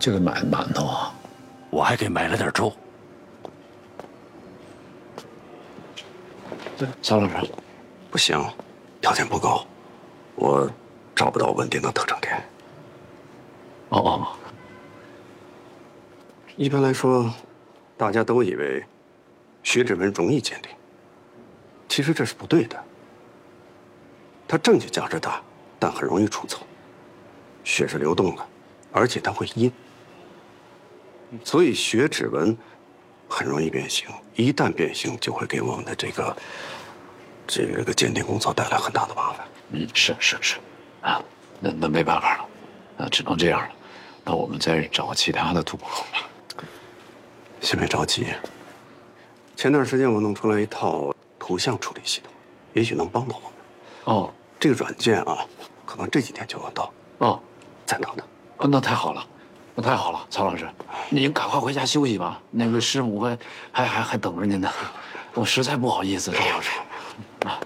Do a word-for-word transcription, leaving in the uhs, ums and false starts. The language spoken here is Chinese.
就给买馒头啊？ 我还给买了点粥。 对，曹老师， 不行，条件不够，我找不到稳定的特征点。 哦哦。 一般来说，大家都以为血指纹容易鉴定，其实这是不对的。它证据价值大，但很容易出错。血是流动的，而且它会阴，所以血指纹很容易变形。一旦变形，就会给我们的这个这个这个鉴定工作带来很大的麻烦。 嗯，是是是，啊，那那没办法了，啊，只能这样了。那我们再找其他的突破口吧。 先别着急，前段时间我弄出来一套图像处理系统，也许能帮到我们。 哦， 这个软件啊，可能这几天就要到。 哦， 再等等。 哦，那太好了，那太好了，曹老师，您赶快回家休息吧。那个师母还还还还等着您呢，我实在不好意思，曹老师。啊。